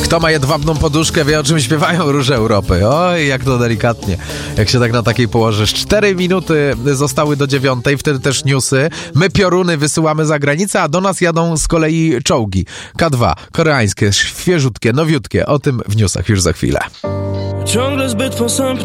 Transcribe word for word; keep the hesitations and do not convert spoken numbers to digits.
Kto ma jedwabną poduszkę, wie, o czym śpiewają Róże Europy. Oj, jak to delikatnie. Jak się tak na takiej położysz. Cztery minuty zostały do dziewiątej, wtedy też newsy. My pioruny wysyłamy za granicę, a do nas jadą z kolei czołgi. K dwa, koreańskie, świeżutkie, nowiutkie. O tym w newsach już za chwilę. Ciągle zbyt posępny